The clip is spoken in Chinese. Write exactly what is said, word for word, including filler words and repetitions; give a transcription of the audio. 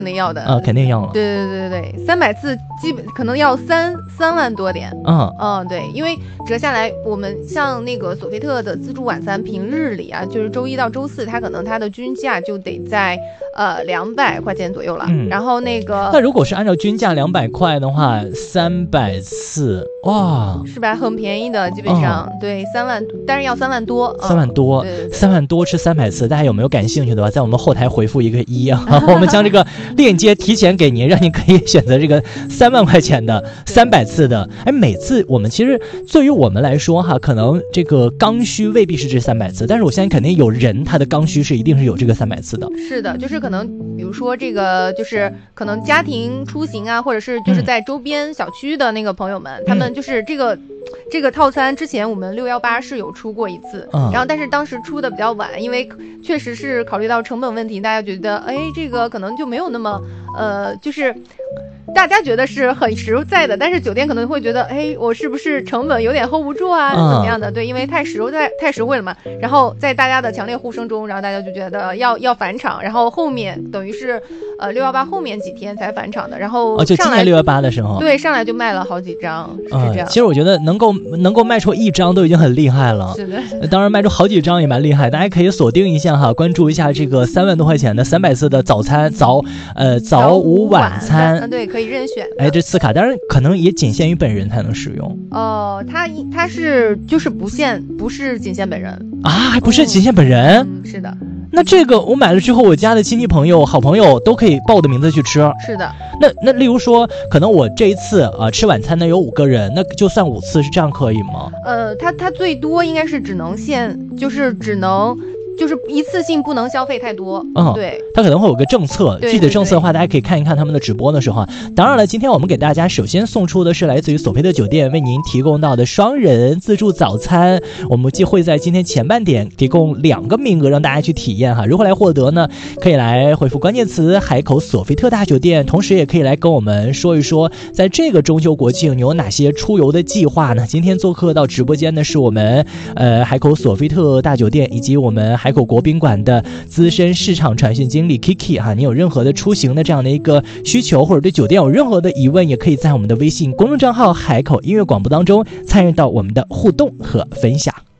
肯定要的啊，肯定要。 对对对对对，三百次基本可能要三三万多点。 嗯嗯，对，因为折下来，我们像那个索菲特的自助晚餐，平日里啊，就是周一到周四，它可能它的均价就得在呃两百块钱左右了。嗯，然后那个， 那如果是按照均价两百块的话，三百次，哇， 是吧？很便宜的，基本上、嗯、对三万，但是要三万多， 三万多， 对对对， 三万多吃三百次，大家有没有感兴趣的话，在我们后台回复一个一啊，我们将这个链接提前给您，让您可以选择这个三万块钱的三百次的。哎，每次我们其实对于我们来说哈，可能这个刚需未必是这三百次，但是我相信肯定有人他的刚需是一定是有这个三百次的。 是的，就是可能比如说这个就是可能家庭出行啊，或者是就是在周边小区的那个朋友们，嗯、他们就是这个。这个套餐之前我们六一八是有出过一次、嗯、然后但是当时出的比较晚，因为确实是考虑到成本问题，大家觉得哎这个可能就没有那么呃就是大家觉得是很实在的，但是酒店可能会觉得哎我是不是成本有点 hold 不住啊、嗯、怎么样的，对，因为太实在太实惠了嘛，然后在大家的强烈呼声中，然后大家就觉得要要返场，然后后面等于是呃六一八后面几天才返场的，然后哦就今年六一八的时候， 对，上来就卖了好几张，是这样、 嗯、其实我觉得能够能够卖出一张都已经很厉害了， 是的， 当然卖出好几张也蛮厉害，大家可以锁定一下哈，关注一下这个三万多块钱的三百次的早餐早呃早午晚餐， 嗯，对，可以任选。 哎，这次卡当然可能也仅限于本人才能使用哦、呃，它它是就是不限，不是仅限本人啊，还不是仅限本人？ 嗯，是的。 那这个我买了之后，我家的亲戚朋友、好朋友都可以报我的名字去吃。 是的。 那那例如说，可能我这一次啊、呃、吃晚餐呢有五个人，那就算五次，是这样可以吗？ 呃，它它最多应该是只能限，就是只能。就是一次性不能消费太多， 嗯， 对， 它可能会有个政策， 对对对， 具体的政策的话，大家可以看一看他们的直播的时候。当然了，今天我们给大家首先送出的是来自于索菲特酒店为您提供到的双人自助早餐，我们就会在今天前半点提供两个名额让大家去体验哈。如何来获得呢？可以来回复关键词海口索菲特大酒店，同时也可以来跟我们说一说，在这个中秋国庆你有哪些出游的计划呢？今天做客到直播间的是我们呃海口索菲特大酒店以及我们海口国宾馆的资深市场传讯经理 Kiki 哈，你有任何的出行的这样的一个需求，或者对酒店有任何的疑问，也可以在我们的微信公众账号海口音乐广播当中参与到我们的互动和分享。